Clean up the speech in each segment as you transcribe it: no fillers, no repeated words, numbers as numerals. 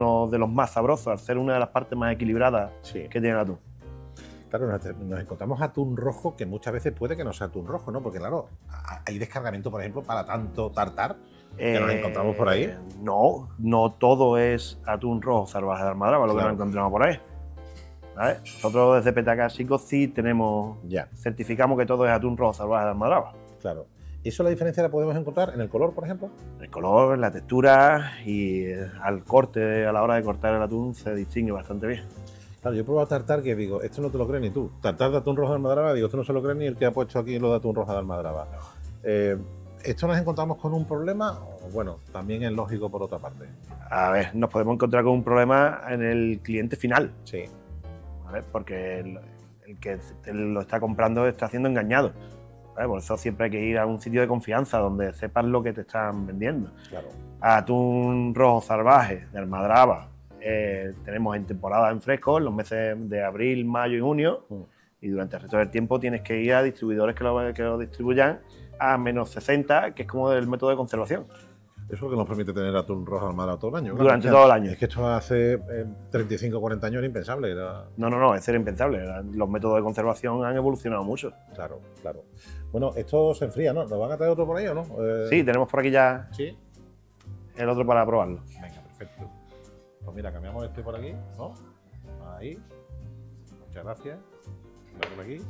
uno de los más sabrosos, al ser una de las partes más equilibradas Sí. que tiene el atún. Claro, nos encontramos atún rojo que muchas veces puede que no sea atún rojo, ¿no? Porque claro, hay descargamiento, por ejemplo, para tanto tartar que nos encontramos por ahí. No todo es atún rojo salvaje de Almadraba, lo que nos encontramos por ahí. ¿Vale? Nosotros desde Petacásico sí tenemos, certificamos que todo es atún rojo salvaje de Almadraba. Claro. ¿Eso la diferencia la podemos encontrar en el color, por ejemplo? El color, la textura y al corte, a la hora de cortar el atún, se distingue bastante bien. Claro, yo he probado tartar que digo, esto no te lo crees ni tú. Tartar de atún rojo de Almadraba, digo, esto no se lo cree ni el que ha puesto aquí lo de atún rojo de Almadraba. ¿Esto nos encontramos con un problema? O, bueno, también es lógico por otra parte. A ver, nos podemos encontrar con un problema en el cliente final. Sí. ¿Vale? Porque el que te lo está comprando está siendo engañado. ¿Vale? Por eso siempre hay que ir a un sitio de confianza donde sepas lo que te están vendiendo. Claro. Atún rojo salvaje de Almadraba tenemos en temporada en fresco, en los meses de abril, mayo y junio, y durante el resto del tiempo tienes que ir a distribuidores que lo distribuyan a menos 60, que es como el método de conservación. Eso es lo que nos permite tener atún rojo Almadraba todo el año. Claro, Durante todo el año. Es que esto hace 35 o 40 años era impensable. No, eso era impensable. Los métodos de conservación han evolucionado mucho. Claro, claro. Bueno, esto se enfría, ¿no? ¿Nos van a traer otro por ahí o no? Sí, tenemos por aquí ya el otro para probarlo. Venga, perfecto. Pues mira, cambiamos este por aquí, ¿no? Ahí. Muchas gracias. Por aquí.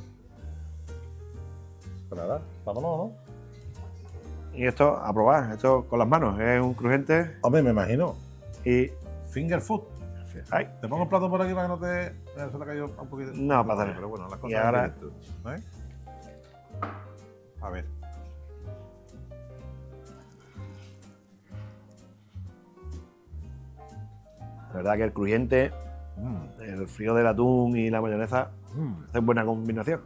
Pues nada, vámonos, ¿no? Y esto, a probar, esto con las manos, es un crujiente. Hombre, me imagino. Y finger food. Ay. Te pongo el plato por aquí para que no te... Se le ha caído un poquito. No, pasa nada. Pero bueno, las cosas... Y ahora... A ver. La verdad que el crujiente, el frío del atún y la mayonesa hacen buena combinación.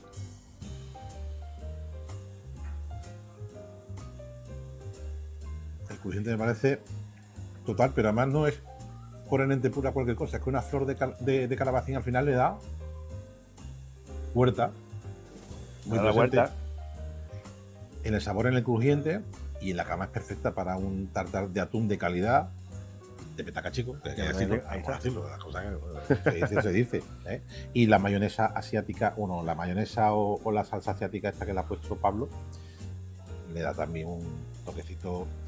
El crujiente me parece total, pero además no es puramente pura cualquier cosa, es que una flor de calabacín al final le da huerta. Muy presente en el sabor, en el crujiente, y en la cama es perfecta para un tartar de atún de calidad de Petacásico, que hay que decirlo, las cosas que se dice. Y la mayonesa asiática, la mayonesa o la salsa asiática esta que le ha puesto Pablo, le da también un toquecito